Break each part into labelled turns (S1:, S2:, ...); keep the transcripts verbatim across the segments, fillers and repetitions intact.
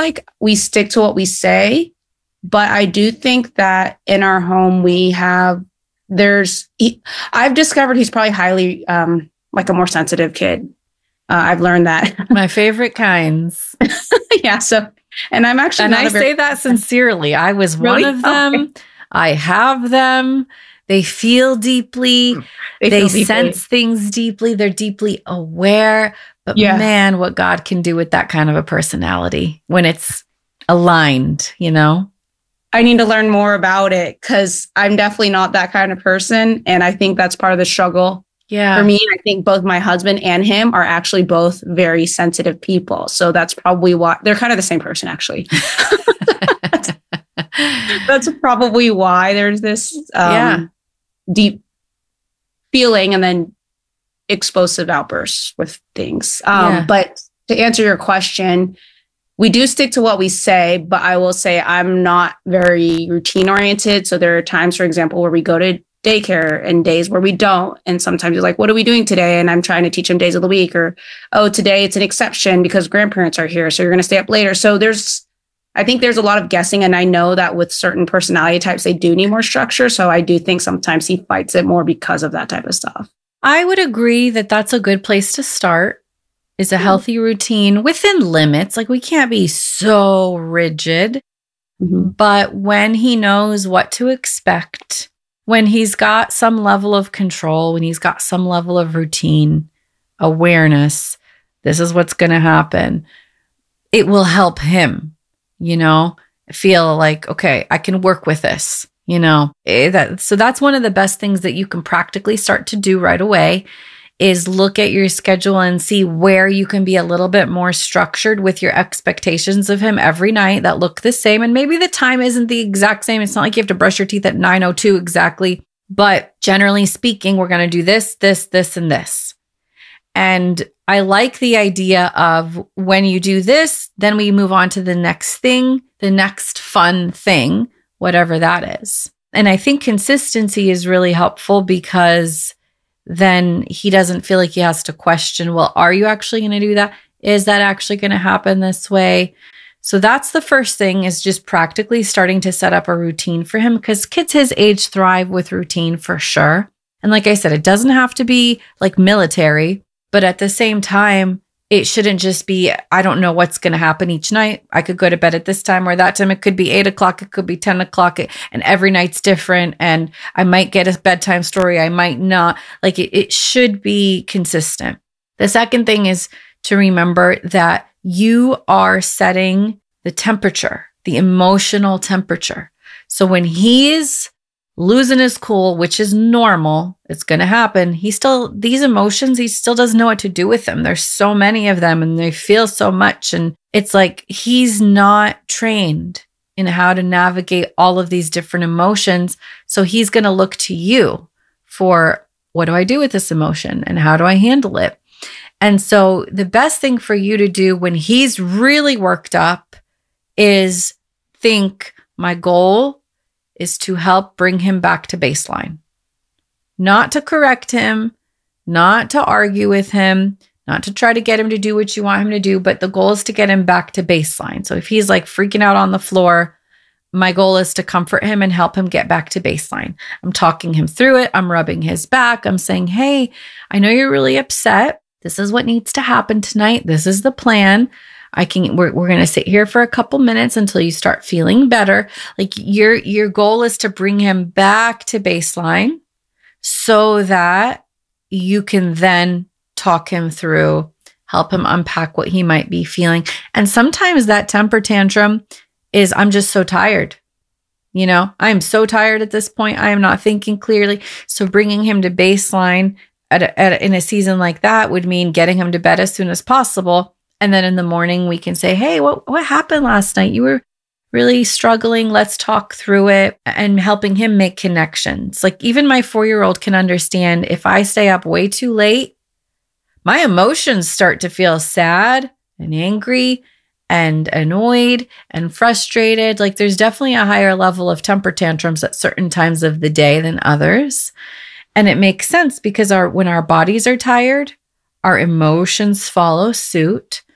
S1: like we stick to what we say, but I do think that in our home we have, there's, he, I've discovered he's probably highly, um, like a more sensitive kid. Uh, I've learned that.
S2: My favorite kinds.
S1: Yeah. So, and I'm actually,
S2: and
S1: not
S2: I
S1: very-
S2: say that sincerely. I was
S1: Really?
S2: one of them. Okay. I have them. They feel deeply. They, they feel deeply. Sense things deeply. They're deeply aware. But yeah. man, what God can do with that kind of a personality when it's aligned, you know?
S1: I need to learn more about it because I'm definitely not that kind of person. And I think that's part of the struggle.
S2: Yeah.
S1: For me, I think both my husband and him are actually both very sensitive people. So that's probably why they're kind of the same person, actually. that's, that's probably why there's this um, yeah. deep feeling and then explosive outbursts with things. Um, yeah. But to answer your question, we do stick to what we say, but I will say I'm not very routine oriented. So there are times, for example, where we go to daycare and days where we don't. And sometimes you're like, what are we doing today? And I'm trying to teach them days of the week, or, oh, today it's an exception because grandparents are here. So you're going to stay up later. So there's, I think there's a lot of guessing. And I know that with certain personality types, they do need more structure. So I do think sometimes he fights it more because of that type of stuff.
S2: I would agree that that's a good place to start, is a healthy routine within limits. Like we can't be so rigid, mm-hmm. but when he knows what to expect, when he's got some level of control, when he's got some level of routine, awareness, this is what's going to happen, it will help him, you know, feel like, okay, I can work with this, you know. That, so that's one of the best things that you can practically start to do right away is look at your schedule and see where you can be a little bit more structured with your expectations of him every night that look the same. And maybe the time isn't the exact same. It's not like you have to brush your teeth at nine oh two exactly. But generally speaking, we're going to do this, this, this, and this. And I like the idea of when you do this, then we move on to the next thing, the next fun thing, whatever that is. And I think consistency is really helpful because then he doesn't feel like he has to question, well, are you actually going to do that? Is that actually going to happen this way? So that's the first thing, is just practically starting to set up a routine for him, because kids his age thrive with routine for sure. And like I said, it doesn't have to be like military, but at the same time, it shouldn't just be, I don't know what's going to happen each night. I could go to bed at this time or that time. It could be eight o'clock. It could be ten o'clock. And every night's different. And I might get a bedtime story. I might not. Like it, it should be consistent. The second thing is to remember that you are setting the temperature, the emotional temperature. So when he is losing his cool, which is normal, it's going to happen. He still, these emotions, he still doesn't know what to do with them. There's so many of them and they feel so much. And it's like, he's not trained in how to navigate all of these different emotions. So he's going to look to you for, what do I do with this emotion and how do I handle it? And so the best thing for you to do when he's really worked up is think, my goal is to help bring him back to baseline. Not to correct him, not to argue with him, not to try to get him to do what you want him to do, but the goal is to get him back to baseline. So if he's like freaking out on the floor, my goal is to comfort him and help him get back to baseline. I'm talking him through it. I'm rubbing his back. I'm saying, hey, I know you're really upset. This is what needs to happen tonight. This is the plan. I can, we're, we're going to sit here for a couple minutes until you start feeling better. Like your, your goal is to bring him back to baseline so that you can then talk him through, help him unpack what he might be feeling. And sometimes that temper tantrum is, I'm just so tired. You know, I'm so tired at this point. I am not thinking clearly. So bringing him to baseline at a, at a, in a season like that would mean getting him to bed as soon as possible. And then in the morning, we can say, hey, what, what happened last night? You were really struggling. Let's talk through it, and helping him make connections. Like even my four-year-old can understand if I stay up way too late, my emotions start to feel sad and angry and annoyed and frustrated. Like there's definitely a higher level of temper tantrums at certain times of the day than others. And it makes sense because our when our bodies are tired, our emotions follow suit.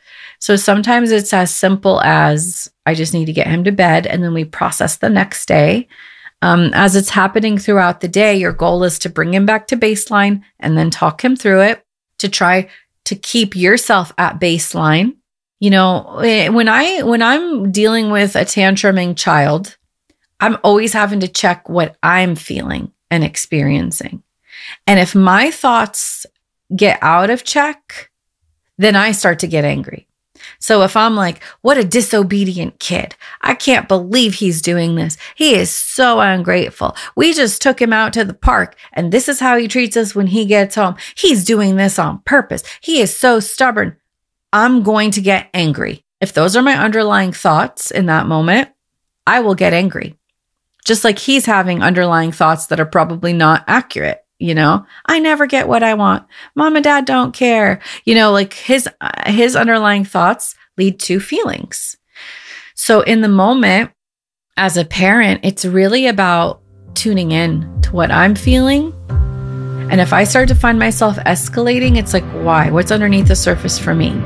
S2: So sometimes it's as simple as I just need to get him to bed, and then we process the next day. Um, as it's happening throughout the day, your goal is to bring him back to baseline and then talk him through it to try to keep yourself at baseline. You know, when I when I'm dealing with a tantruming child, I'm always having to check what I'm feeling and experiencing. And if my thoughts get out of check, then I start to get angry. So if I'm like, what a disobedient kid. I can't believe he's doing this. He is so ungrateful. We just took him out to the park and this is how he treats us when he gets home. He's doing this on purpose. He is so stubborn. I'm going to get angry. If those are my underlying thoughts in that moment, I will get angry. Just like he's having underlying thoughts that are probably not accurate. You know, I never get what I want. Mom and dad don't care. You know, like his, uh, his underlying thoughts lead to feelings. So in the moment, as a parent, it's really about tuning in to what I'm feeling. And if I start to find myself escalating, it's like, why? What's underneath the surface for me?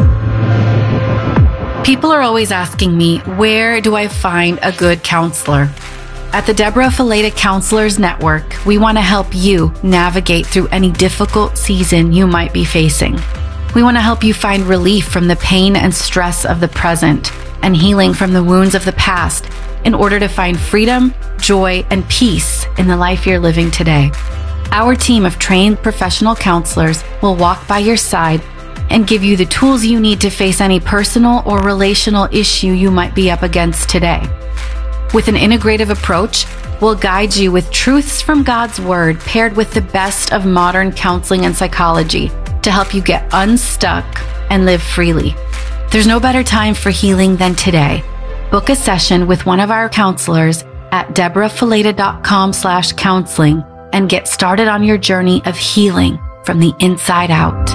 S2: People are always asking me, where do I find a good counselor? At the Deborah Fileta Counselors Network, we want to help you navigate through any difficult season you might be facing. We want to help you find relief from the pain and stress of the present and healing from the wounds of the past in order to find freedom, joy, and peace in the life you're living today. Our team of trained professional counselors will walk by your side and give you the tools you need to face any personal or relational issue you might be up against today. With an integrative approach, we'll guide you with truths from God's Word paired with the best of modern counseling and psychology to help you get unstuck and live freely. There's no better time for healing than today. Book a session with one of our counselors at deborahfileta.com slash counseling and get started on your journey of healing from the inside out.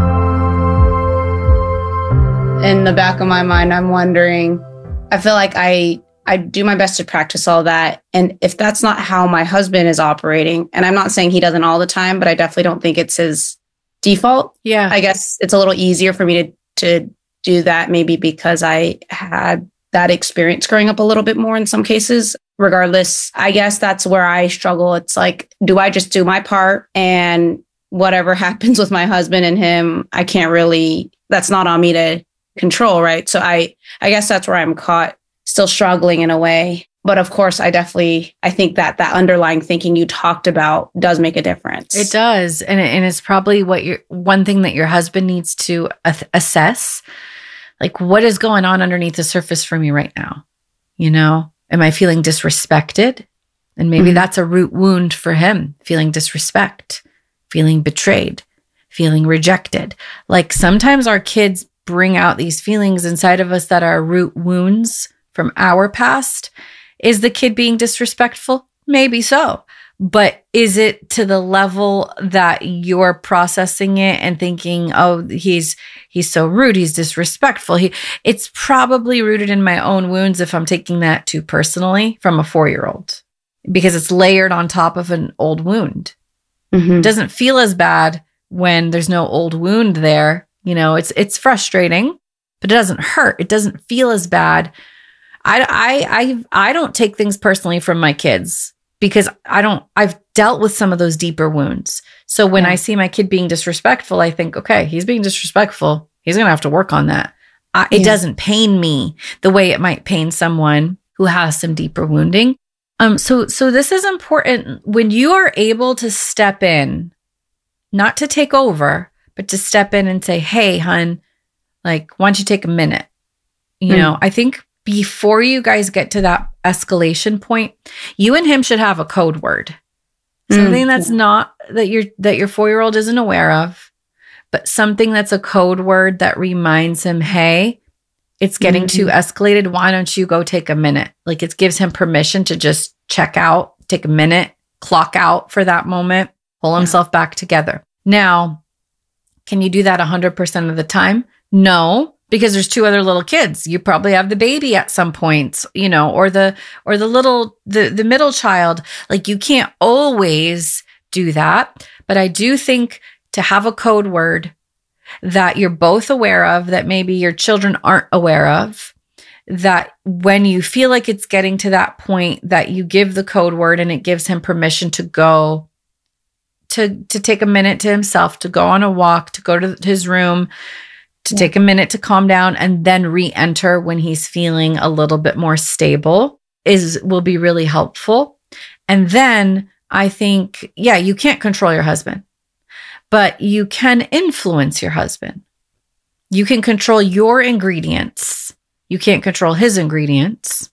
S1: In the back of my mind, I'm wondering, I feel like I I do my best to practice all that. And if that's not how my husband is operating, and I'm not saying he doesn't all the time, but I definitely don't think it's his default.
S2: Yeah.
S1: I guess it's a little easier for me to, to do that, maybe because I had that experience growing up a little bit more in some cases. Regardless, I guess that's where I struggle. It's like, do I just do my part and whatever happens with my husband and him, I can't really, that's not on me to control, right? So I, I guess that's where I'm caught, still struggling in a way. But of course, I definitely, I think that that underlying thinking you talked about does make a difference.
S2: It does. And, it, and it's probably what your one thing that your husband needs to a- assess. Like, what is going on underneath the surface for me right now? You know, am I feeling disrespected? And maybe mm-hmm. that's a root wound for him, feeling disrespect, feeling betrayed, feeling rejected. Like sometimes our kids bring out these feelings inside of us that are root wounds from our past. Is the kid being disrespectful? Maybe so. But is it to the level that you're processing it and thinking, oh, he's he's so rude, he's disrespectful? He, it's probably rooted in my own wounds if I'm taking that too personally from a four-year-old, because it's layered on top of an old wound. Mm-hmm. It doesn't feel as bad when there's no old wound there. You know, it's it's frustrating, but it doesn't hurt. It doesn't feel as bad. I, I, I, I don't take things personally from my kids because I don't, I've dealt with some of those deeper wounds. So when yeah. I see my kid being disrespectful, I think, okay, he's being disrespectful. He's going to have to work on that. I, it yeah. doesn't pain me the way it might pain someone who has some deeper wounding. Um, so, so this is important when you are able to step in, not to take over, but to step in and say, hey, hun, like, why don't you take a minute? You mm. know, I think before you guys get to that escalation point, you and him should have a code word. Something mm. that's not that your that your four-year-old isn't aware of, but something that's a code word that reminds him, hey, it's getting mm. too escalated. Why don't you go take a minute? Like it gives him permission to just check out, take a minute, clock out for that moment, pull himself yeah. back together. Now, can you do that one hundred percent of the time? No. Because there's two other little kids. You probably have the baby at some point, you know, or the or the little the the middle child. Like you can't always do that. But I do think to have a code word that you're both aware of, that maybe your children aren't aware of, that when you feel like it's getting to that point, that you give the code word and it gives him permission to go, to, to take a minute to himself, to go on a walk, to go to his room, to yeah. take a minute to calm down, and then re-enter when he's feeling a little bit more stable is will be really helpful. And then I think, yeah, you can't control your husband, but you can influence your husband. You can control your ingredients. You can't control his ingredients.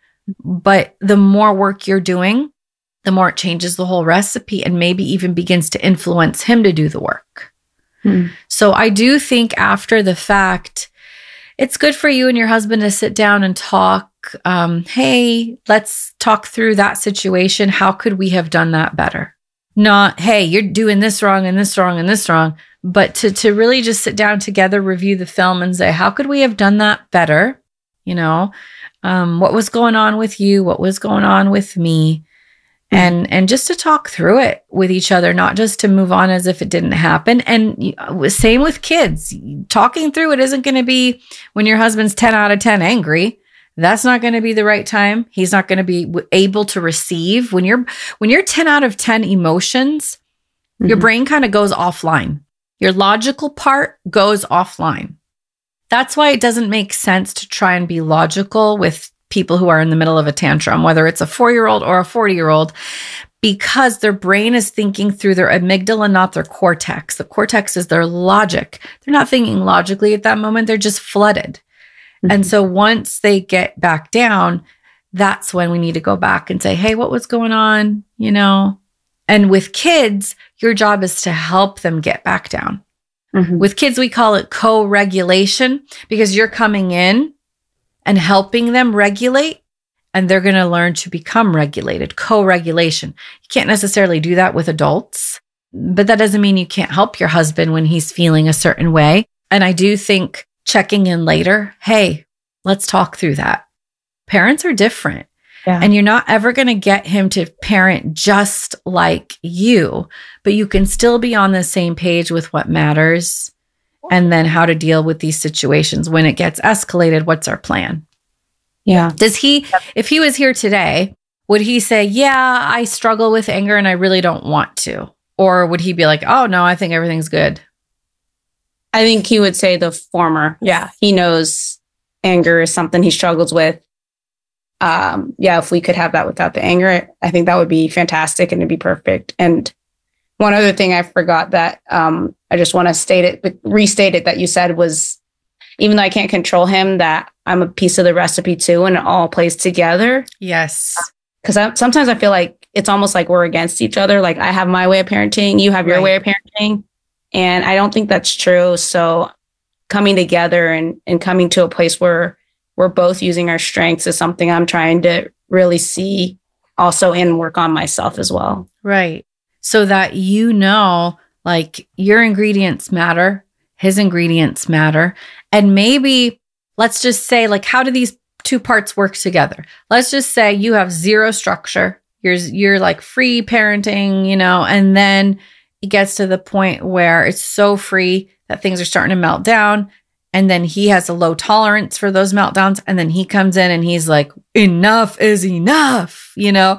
S2: But the more work you're doing, the more it changes the whole recipe and maybe even begins to influence him to do the work. Hmm. So I do think after the fact, it's good for you and your husband to sit down and talk. Um, hey, let's talk through that situation. How could we have done that better? Not, hey, you're doing this wrong and this wrong and this wrong, but to, to really just sit down together, review the film and say, how could we have done that better? You know, um, what was going on with you? What was going on with me? And, and just to talk through it with each other, not just to move on as if it didn't happen. And same with kids. Talking through it isn't going to be when your husband's ten out of ten angry. That's not going to be the right time. He's not going to be able to receive. When you're, when you're ten out of ten emotions, mm-hmm. your brain kind of goes offline. Your logical part goes offline. That's why it doesn't make sense to try and be logical with people who are in the middle of a tantrum, whether it's a four-year-old or a forty-year-old, because their brain is thinking through their amygdala, not their cortex. The cortex is their logic. They're not thinking logically at that moment. They're just flooded. Mm-hmm. And so once they get back down, that's when we need to go back and say, hey, what was going on? You know, and with kids, your job is to help them get back down. Mm-hmm. With kids, we call it co-regulation because you're coming in and helping them regulate, and they're going to learn to become regulated, co-regulation. You can't necessarily do that with adults, but that doesn't mean you can't help your husband when he's feeling a certain way. And I do think checking in later, hey, let's talk through that. Parents are different. Yeah. And you're not ever going to get him to parent just like you, but you can still be on the same page with what matters. And then how to deal with these situations. When it gets escalated, what's our plan? Yeah. Does he, if he was here today, would he say, yeah, I struggle with anger and I really don't want to? Or would he be like, oh, no, I think everything's good?
S1: I think he would say the former. Yeah. He knows anger is something he struggles with. Um, yeah, if we could have that without the anger, I think that would be fantastic and it'd be perfect. And one other thing I forgot that um, I just want to state it, restate it that you said was, even though I can't control him, that I'm a piece of the recipe too, and it all plays together.
S2: Yes.
S1: Because I, sometimes I feel like it's almost like we're against each other. Like I have my way of parenting, you have your right. way of parenting. And I don't think that's true. So coming together and, and coming to a place where we're both using our strengths is something I'm trying to really see also and work on myself as well.
S2: Right. So that, you know, like your ingredients matter, his ingredients matter. And maybe let's just say, like, how do these two parts work together? Let's just say you have zero structure. You're, you're like free parenting, you know, and then it gets to the point where it's so free that things are starting to melt down. And then he has a low tolerance for those meltdowns. And then he comes in and he's like, enough is enough, you know?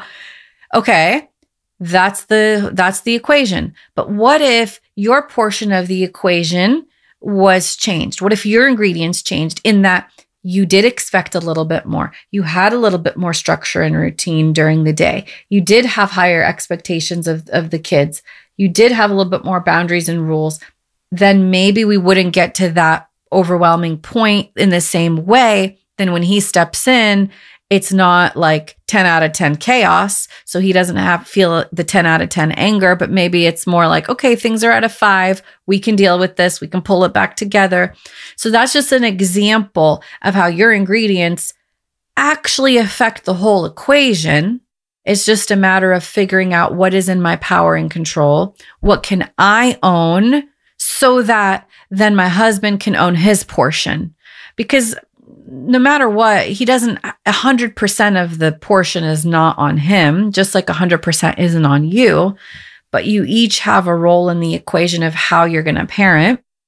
S2: Okay. That's the, that's the equation. But what if your portion of the equation was changed? What if your ingredients changed in that you did expect a little bit more? You had a little bit more structure and routine during the day. You did have higher expectations of, of the kids. You did have a little bit more boundaries and rules. Then maybe we wouldn't get to that overwhelming point in the same way. Then when he steps in, it's not like ten out of ten chaos. So he doesn't have feel the ten out of ten anger, but maybe it's more like, okay, things are at a five. We can deal with this. We can pull it back together. So that's just an example of how your ingredients actually affect the whole equation. It's just a matter of figuring out what is in my power and control. What can I own so that then my husband can own his portion? Because no matter what, he doesn't, a hundred percent of the portion is not on him, just like a hundred percent isn't on you, but you each have a role in the equation of how you're going to parent.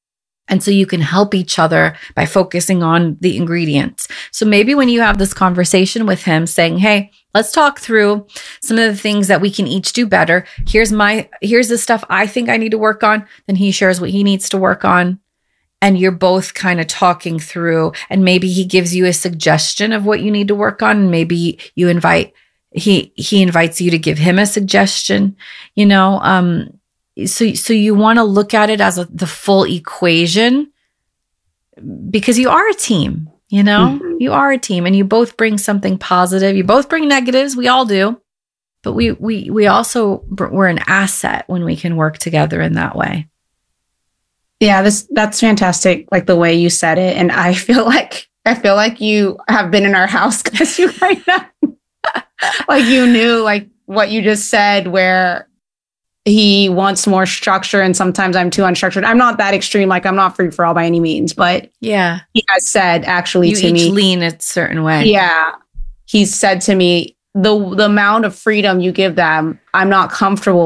S2: And so you can help each other by focusing on the ingredients. So maybe when you have this conversation with him saying, hey, let's talk through some of the things that we can each do better. Here's my, here's the stuff I think I need to work on. Then he shares what he needs to work on. And you're both kind of talking through, and maybe he gives you a suggestion of what you need to work on. And maybe you invite, he, he invites you to give him a suggestion, you know, um, So, so you want to look at it as a, the full equation, because you are a team, you know, mm-hmm. you are a team, and you both bring something positive. You both bring negatives. We all do, but we, we, we also, we're an asset when we can work together in that way.
S1: Yeah, this, that's fantastic. Like the way you said it. And I feel like, I feel like you have been in our house because you right now, like you knew like what you just said, where he wants more structure and sometimes I'm too unstructured. I'm not that extreme. Like I'm not free for all by any means, but
S2: yeah,
S1: he has said actually
S2: you
S1: to
S2: each
S1: me,
S2: lean a certain way.
S1: Yeah. He's said to me, the, the amount of freedom you give them, I'm not comfortable